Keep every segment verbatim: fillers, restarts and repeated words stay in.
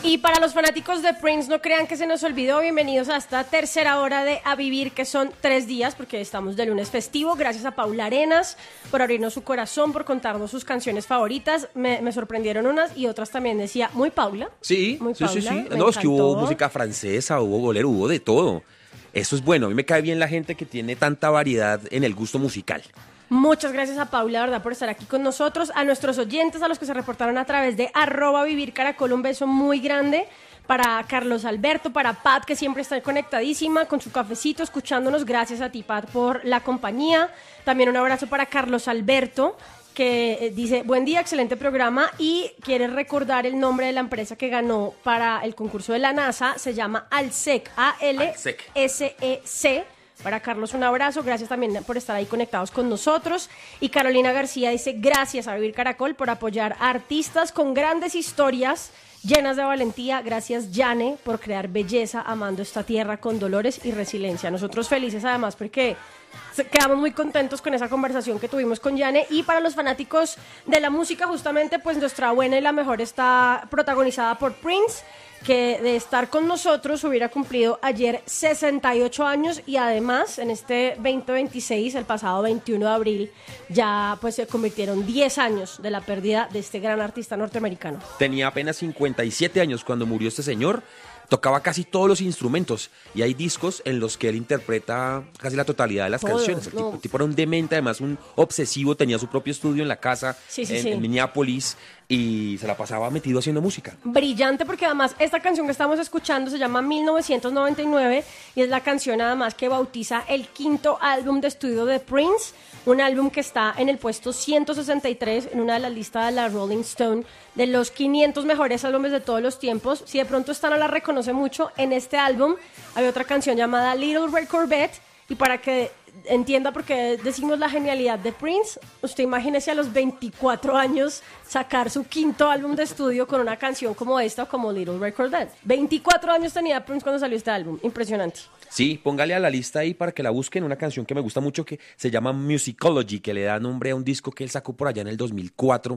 Y para los fanáticos de Prince, no crean que se nos olvidó, bienvenidos a esta tercera hora de A Vivir, que son tres días, porque estamos de lunes festivo. Gracias a Paula Arenas por abrirnos su corazón, por contarnos sus canciones favoritas. Me, me sorprendieron unas y otras también decía, muy Paula. Sí, muy sí, Paula, sí, sí. me No, es que hubo encantó. música francesa, hubo bolero, hubo de todo. Eso es bueno, a mí me cae bien la gente que tiene tanta variedad en el gusto musical. Muchas gracias a Paula, de verdad, por estar aquí con nosotros. A nuestros oyentes, a los que se reportaron a través de arroba Vivir Caracol, un beso muy grande. Para Carlos Alberto, para Pat, que siempre está conectadísima con su cafecito, escuchándonos. Gracias a ti, Pat, por la compañía. También un abrazo para Carlos Alberto, que eh, dice, buen día, excelente programa, y quiere recordar el nombre de la empresa que ganó para el concurso de la NASA. Se llama Alsec, A L S E C. Para Carlos, un abrazo, gracias también por estar ahí conectados con nosotros. Y Carolina García dice, gracias a Vivir Caracol por apoyar a artistas con grandes historias llenas de valentía. Gracias, Yane, por crear belleza, amando esta tierra con dolores y resiliencia. Nosotros felices además porque quedamos muy contentos con esa conversación que tuvimos con Yane. Y para los fanáticos de la música, justamente, pues nuestra buena y la mejor está protagonizada por Prince, que de estar con nosotros hubiera cumplido ayer sesenta y ocho años, y además en este veinte veintiséis, el pasado veintiuno de abril, ya pues se convirtieron diez años de la pérdida de este gran artista norteamericano. Tenía apenas cincuenta y siete años cuando murió este señor. Tocaba casi todos los instrumentos y hay discos en los que él interpreta casi la totalidad de las Todos, canciones. El no. tipo, el tipo era un demente, además un obsesivo, tenía su propio estudio en la casa, Sí, sí, en, sí. en Minneapolis, y se la pasaba metido haciendo música. Brillante, porque además esta canción que estamos escuchando se llama mil novecientos noventa y nueve y es la canción además que bautiza el quinto álbum de estudio de Prince, un álbum que está en el puesto ciento sesenta y tres en una de las listas de la Rolling Stone de los quinientos mejores álbumes de todos los tiempos. Si de pronto esta no la reconoce mucho, en este álbum hay otra canción llamada Little Red Corvette, y para que entienda por qué decimos la genialidad de Prince, usted imagínese a los veinticuatro años sacar su quinto álbum de estudio con una canción como esta, como Little Red Corvette. veinticuatro años tenía Prince cuando salió este álbum, impresionante. Sí, póngale a la lista ahí para que la busquen, una canción que me gusta mucho que se llama Musicology, que le da nombre a un disco que él sacó por allá en el dos mil cuatro,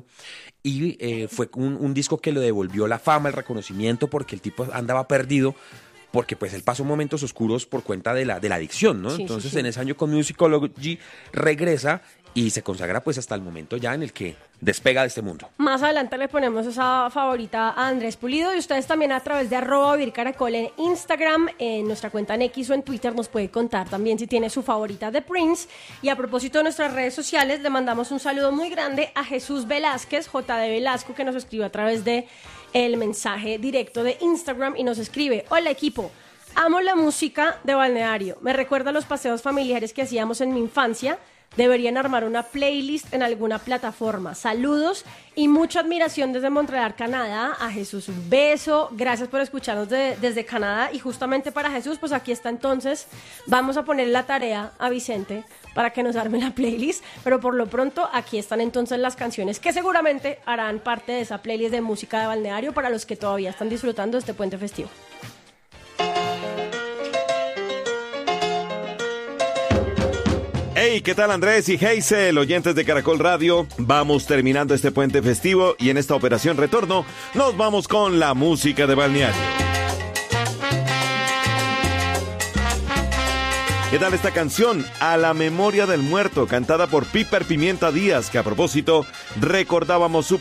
y eh, fue un, un disco que le devolvió la fama, el reconocimiento, porque el tipo andaba perdido, porque pues él pasó momentos oscuros por cuenta de la, de la adicción, ¿no? Sí, Entonces sí, sí. en ese año con Musicology regresa y se consagra pues hasta el momento ya en el que despega de este mundo. Más adelante le ponemos esa favorita a Andrés Pulido, y ustedes también a través de arroba Vivir Caracol en Instagram, en nuestra cuenta en X o en Twitter nos puede contar también si tiene su favorita de Prince. Y a propósito de nuestras redes sociales, le mandamos un saludo muy grande a Jesús Velázquez, J D Velasco, que nos escribió a través de el mensaje directo de Instagram y nos escribe: hola equipo, amo la música de Balneario, me recuerda a los paseos familiares que hacíamos en mi infancia. Deberían armar una playlist en alguna plataforma. Saludos y mucha admiración desde Montreal, Canadá. A Jesús un beso, gracias por escucharnos de, desde Canadá. Y justamente para Jesús, pues aquí está entonces, vamos a poner la tarea a Vicente para que nos arme la playlist, pero por lo pronto aquí están entonces las canciones que seguramente harán parte de esa playlist de música de Balneario para los que todavía están disfrutando de este puente festivo. Hey, ¿qué tal Andrés y Hazel, oyentes de Caracol Radio? Vamos terminando este puente festivo y en esta operación retorno nos vamos con la música de Balneario. ¿Qué tal esta canción? A la memoria del muerto, cantada por Piper Pimienta Díaz, que a propósito recordábamos su